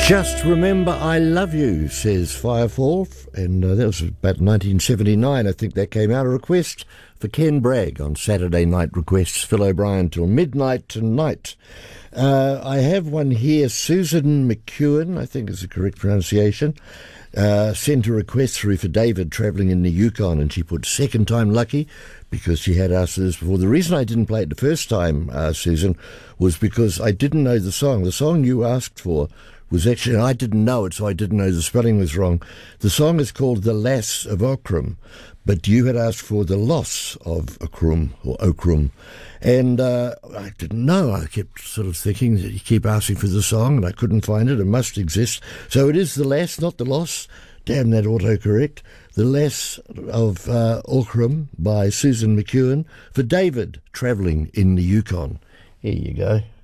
Just remember I love you, says Firefall, and that was about 1979, I think that came out. A request for Ken Bragg on Saturday Night Requests, Phil O'Brien till midnight tonight. I have one here, Susan McEwen, I think is the correct pronunciation, sent a request through for David travelling in the Yukon, and she put second time lucky because she had asked this before. The reason I didn't play it the first time, Susan, was because I didn't know the song. The song you asked for was actually, I didn't know it, so I didn't know the spelling was wrong. The song is called The Lass of Okrum, but you had asked for The Loss of Okrum, or Okrum. And I didn't know. I kept sort of thinking that you keep asking for the song, and I couldn't find it. It must exist. So it is The Lass, not The Loss. Damn that autocorrect. The Lass of Okrum by Susan McEwen for David, travelling in the Yukon. Here you go.